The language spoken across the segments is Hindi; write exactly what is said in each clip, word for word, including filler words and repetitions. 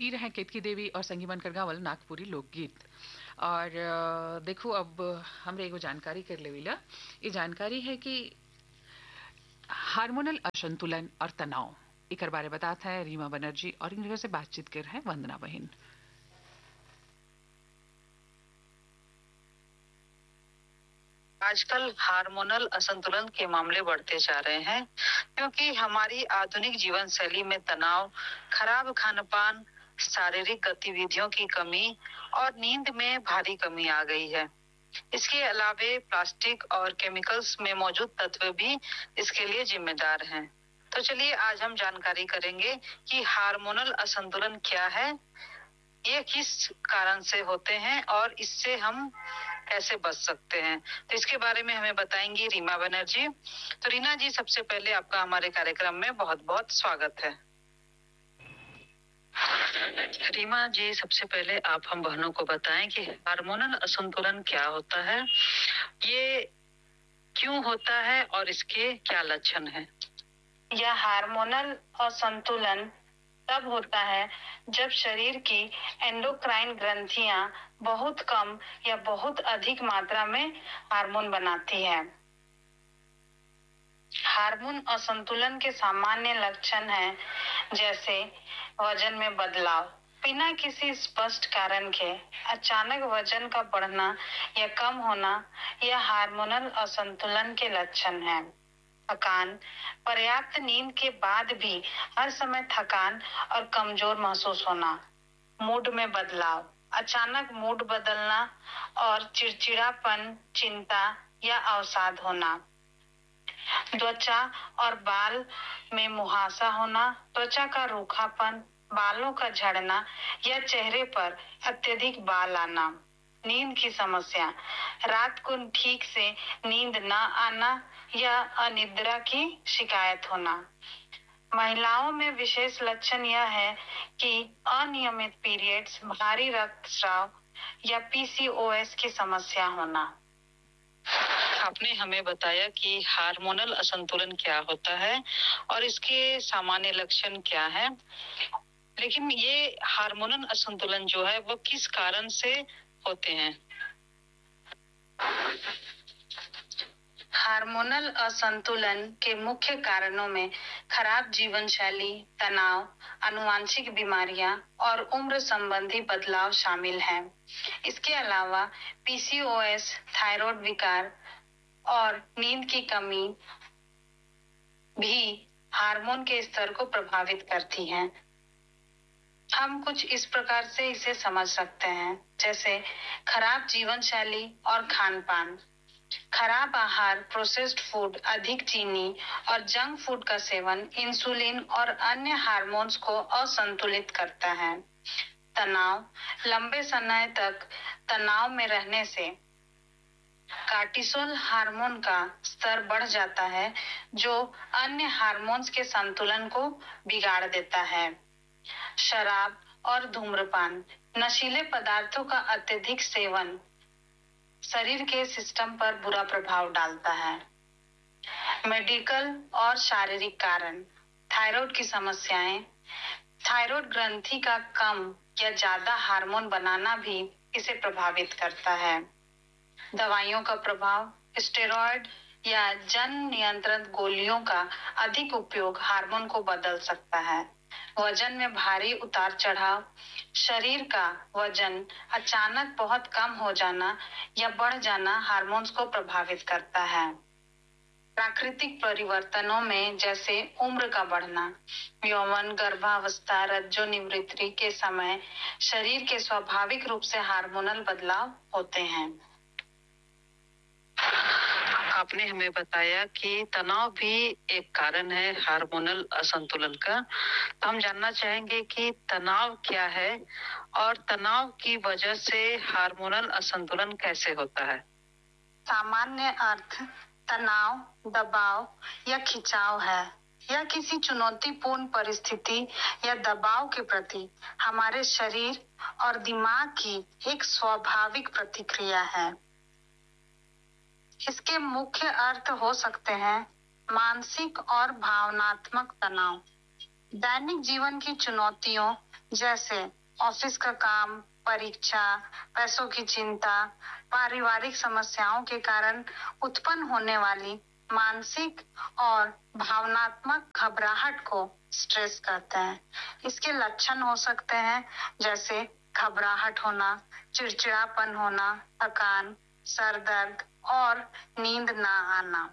ई रहे केतकी देवी और संगीमन करगावल नागपुरी लोकगीत। और अ, देखो अब हमरे एगो जानकारी कर लेविला। ये जानकारी है कि हार्मोनल असंतुलन और तनाव एकर बारे बताता है रीमा बनर्जी और इनके से बातचीत कर रहे हैं वंदना बहन। आजकल हार्मोनल असंतुलन के मामले बढ़ते जा रहे हैं क्योंकि हमारी आधुनिक जीवन शैली में तनाव, खराब खान पान, शारीरिक गतिविधियों की कमी और नींद में भारी कमी आ गई है। इसके अलावे प्लास्टिक और केमिकल्स में मौजूद तत्व भी इसके लिए जिम्मेदार हैं। तो चलिए आज हम जानकारी करेंगे कि हार्मोनल असंतुलन क्या है, ये किस कारण से होते हैं और इससे हम कैसे बच सकते हैं। तो इसके बारे में हमें बताएंगी रीमा बनर्जी। तो रीना जी, सबसे पहले आपका हमारे कार्यक्रम में बहुत बहुत स्वागत है। रीमा जी, सबसे पहले आप हम बहनों को बताएं कि हार्मोनल असंतुलन क्या होता है, ये क्यों होता है और इसके क्या लक्षण हैं। यह हार्मोनल असंतुलन तब होता है जब शरीर की एंडोक्राइन ग्रंथियां बहुत कम या बहुत अधिक मात्रा में हार्मोन बनाती है। हार्मोन असंतुलन के सामान्य लक्षण हैं जैसे वजन में बदलाव, बिना किसी स्पष्ट कारण के अचानक वजन का बढ़ना या कम होना, यह हार्मोनल असंतुलन के लक्षण हैं। थकान, पर्याप्त नींद के बाद भी हर समय थकान और कमजोर महसूस होना। मूड में बदलाव, अचानक मूड बदलना और चिड़चिड़ापन, चिंता या अवसाद होना। त्वचा और बाल में मुहासा होना, त्वचा का रूखापन, बालों का झड़ना या चेहरे पर अत्यधिक बाल आना। नींद की समस्या, रात को ठीक से नींद न आना या अनिद्रा की शिकायत होना। महिलाओं में विशेष लक्षण यह है कि अनियमित पीरियड्स, भारी रक्तस्राव या पीसीओएस की समस्या होना। आपने हमें बताया कि हार्मोनल असंतुलन क्या होता है और इसके सामान्य लक्षण क्या हैं, लेकिन ये हार्मोनल असंतुलन जो है वो किस कारण से होते हैं। हार्मोनल असंतुलन के मुख्य कारणों में खराब जीवन शैली, तनाव, आनुवंशिक बीमारियां और उम्र संबंधी बदलाव शामिल हैं। इसके अलावा पीसीओएस, थायराइड विकार और नींद की कमी भी हार्मोन के स्तर को प्रभावित करती हैं। हम कुछ इस प्रकार से इसे समझ सकते हैं, जैसे खराब जीवन शैली और खान पान। खराब आहार, प्रोसेस्ड फूड, अधिक चीनी और जंक फूड का सेवन इंसुलिन और अन्य हार्मोन्स को असंतुलित करता है। तनाव, लंबे समय तक तनाव में रहने से कार्टिसोल हार्मोन का स्तर बढ़ जाता है, जो अन्य हार्मोन्स के संतुलन को बिगाड़ देता है। शराब और धूम्रपान, नशीले पदार्थों का अत्यधिक सेवन शरीर के सिस्टम पर बुरा प्रभाव डालता है। मेडिकल और शारीरिक कारण, थायराइड की समस्याएं, थायराइड ग्रंथि का कम या ज्यादा हार्मोन बनाना भी इसे प्रभावित करता है। दवाइयों का प्रभाव, स्टेरॉयड या जन नियंत्रण गोलियों का अधिक उपयोग हार्मोन को बदल सकता है। वजन में भारी उतार चढ़ाव, शरीर का वजन अचानक बहुत कम हो जाना या बढ़ जाना हार्मोन्स को प्रभावित करता है। प्राकृतिक परिवर्तनों में जैसे उम्र का बढ़ना, यौवन, गर्भावस्था, रज्जोनिवृत्ति के समय शरीर के स्वाभाविक रूप से हार्मोनल बदलाव होते हैं। आपने हमें बताया कि तनाव भी एक कारण है हार्मोनल असंतुलन का। तो हम जानना चाहेंगे कि तनाव क्या है और तनाव की वजह से हार्मोनल असंतुलन कैसे होता है। सामान्य अर्थ तनाव, दबाव या खिंचाव है। यह किसी चुनौतीपूर्ण परिस्थिति या दबाव के प्रति हमारे शरीर और दिमाग की एक स्वाभाविक प्रतिक्रिया है। इसके मुख्य अर्थ हो सकते हैं मानसिक और भावनात्मक तनाव, दैनिक जीवन की चुनौतियों जैसे ऑफिस का काम, परीक्षा, पैसों की चिंता, पारिवारिक समस्याओं के कारण उत्पन्न होने वाली मानसिक और भावनात्मक घबराहट को स्ट्रेस कहते हैं। इसके लक्षण हो सकते हैं जैसे घबराहट होना, चिड़चिड़ापन होना, थकान, सर दर्द और नींद ना आना।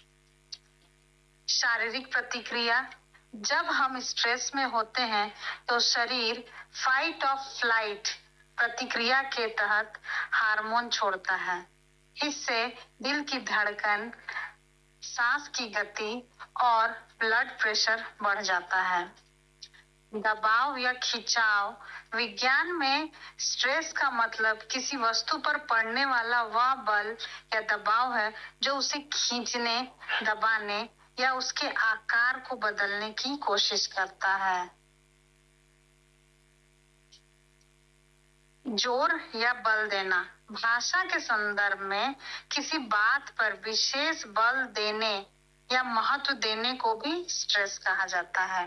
शारीरिक प्रतिक्रिया: जब हम स्ट्रेस में होते हैं तो शरीर फाइट और फ्लाइट प्रतिक्रिया के तहत हार्मोन छोड़ता है। इससे दिल की धड़कन, सांस की गति और ब्लड प्रेशर बढ़ जाता है। दबाव या खिंचाव: विज्ञान में स्ट्रेस का मतलब किसी वस्तु पर पड़ने वाला वह बल या दबाव है जो उसे खींचने, दबाने या उसके आकार को बदलने की कोशिश करता है। जोर या बल देना: भाषा के संदर्भ में किसी बात पर विशेष बल देने या महत्व देने को भी स्ट्रेस कहा जाता है।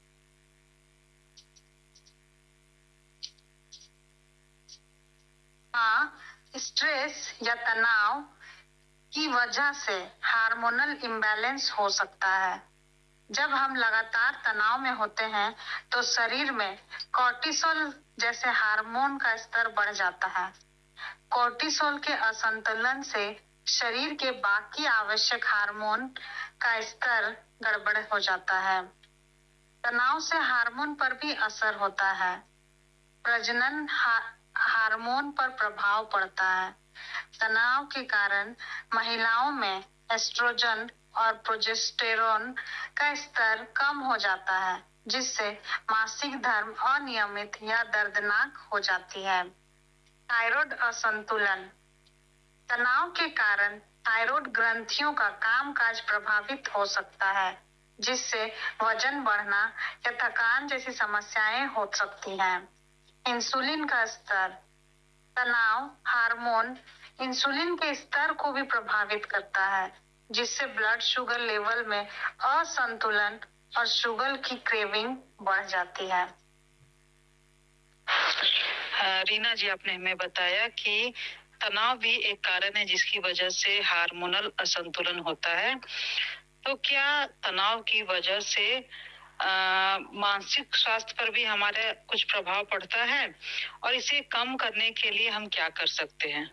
हाँ, स्ट्रेस या तनाव की वजह से हार्मोनल इम्बैलेंस हो सकता है। जब हम लगातार तनाव में होते हैं तो शरीर में कोर्टिसोल जैसे हार्मोन का स्तर बढ़ जाता है। कोर्टिसोल के असंतुलन से शरीर के बाकी आवश्यक हार्मोन का स्तर गड़बड़ हो जाता है। तनाव से हार्मोन पर भी असर होता है। प्रजनन हा, हार्मोन पर प्रभाव पड़ता है। तनाव के कारण महिलाओं में एस्ट्रोजन और प्रोजेस्टेरोन का स्तर कम हो जाता है, जिससे मासिक धर्म अनियमित या दर्दनाक हो जाती है। थायराइड असंतुलन: तनाव के कारण थायराइड ग्रंथियों का कामकाज प्रभावित हो सकता है, जिससे वजन बढ़ना या थकान जैसी समस्याएं हो सकती हैं। इंसुलिन का स्तर: तनाव हार्मोन इंसुलिन के स्तर को भी प्रभावित करता है, जिससे ब्लड शुगर लेवल में असंतुलन और शुगर की क्रेविंग बढ़ जाती है। रीना जी, आपने हमें बताया कि तनाव भी एक कारण है जिसकी वजह से हार्मोनल असंतुलन होता है। तो क्या तनाव की वजह से आ, मानसिक स्वास्थ्य पर भी हमारे कुछ प्रभाव पड़ता है, और इसे कम करने के लिए हम क्या कर सकते हैं?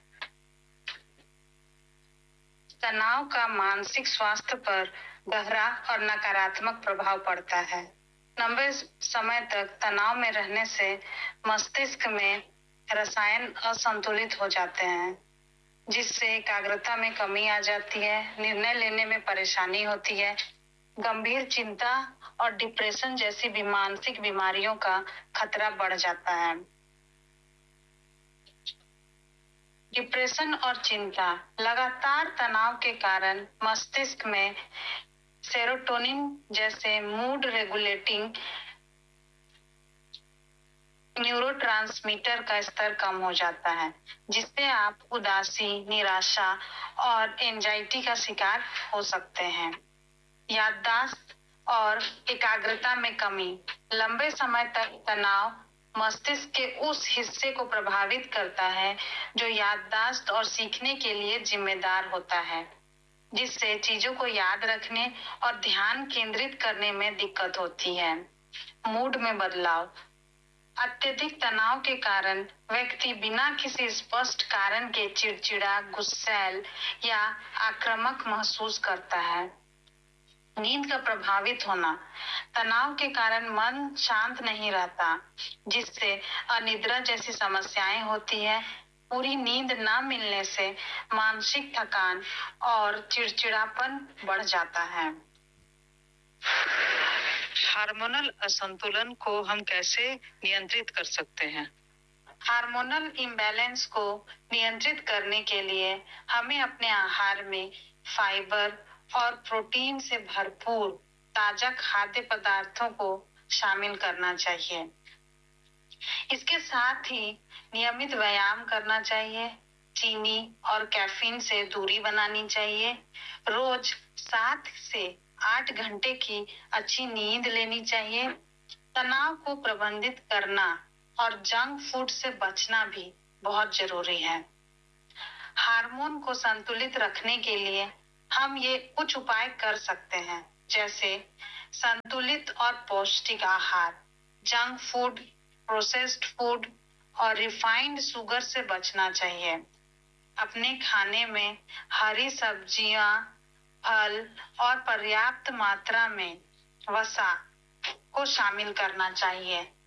तनाव का मानसिक स्वास्थ्य पर गहरा और नकारात्मक प्रभाव पड़ता है। लंबे समय तक तनाव में रहने से मस्तिष्क में रसायन असंतुलित हो जाते हैं, जिससे एकाग्रता में कमी आ जाती है, निर्णय लेने में परेशानी होती है, गंभीर चिंता और डिप्रेशन जैसी भी मानसिक बीमारियों का खतरा बढ़ जाता है। डिप्रेशन और चिंता: लगातार तनाव के कारण मस्तिष्क में सेरोटोनिन जैसे मूड रेगुलेटिंग न्यूरोट्रांसमीटर का स्तर कम हो जाता है, जिससे आप उदासी, निराशा और एंजाइटी का शिकार हो सकते हैं। याददाश्त और एकाग्रता में कमी: लंबे समय तक तनाव मस्तिष्क के उस हिस्से को प्रभावित करता है जो याददाश्त और सीखने के लिए जिम्मेदार होता है, जिससे चीजों को याद रखने और ध्यान केंद्रित करने में दिक्कत होती है। मूड में बदलाव: अत्यधिक तनाव के कारण व्यक्ति बिना किसी स्पष्ट कारण के चिड़चिड़ा, गुस्सैल या आक्रामक महसूस करता है। नींद का प्रभावित होना: तनाव के कारण मन शांत नहीं रहता, जिससे अनिद्रा जैसी समस्याएं होती है। पूरी नींद न मिलने से मानसिक थकान और चिड़चिड़ापन बढ़ जाता है। हार्मोनल असंतुलन को हम कैसे नियंत्रित कर सकते हैं? हार्मोनल इम्बैलेंस को नियंत्रित करने के लिए हमें अपने आहार में फाइबर और प्रोटीन से भरपूर ताजा खाद्य पदार्थों को शामिल करना चाहिए। इसके साथ ही नियमित व्यायाम करना चाहिए। चीनी और कैफीन से दूरी बनानी चाहिए। रोज सात से आठ घंटे की अच्छी नींद लेनी चाहिए। तनाव को प्रबंधित करना और जंक फूड से बचना भी बहुत जरूरी है। हार्मोन को संतुलित रखने के लिए हम ये कुछ उपाय कर सकते हैं, जैसे संतुलित और पौष्टिक आहार, जंक फूड, प्रोसेस्ड फूड और रिफाइंड शुगर से बचना चाहिए। अपने खाने में हरी सब्जियां, फल और पर्याप्त मात्रा में वसा को शामिल करना चाहिए।